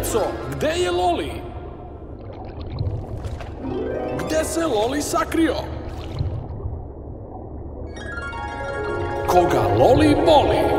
Deco, gde je Loli? Gde se Loli sakrio? Koga Loli boli?